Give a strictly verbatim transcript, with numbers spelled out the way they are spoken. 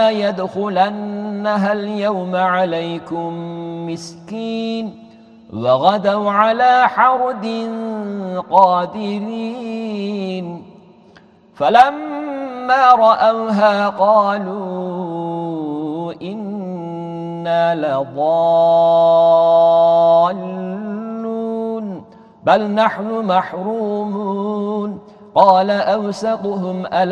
لا يدخلنها اليوم عليكم مسكين وغدوا على حرد قادرين فلما رأوها قالوا إنا لضالون بل نحن محرومون قال أوسطهم ألا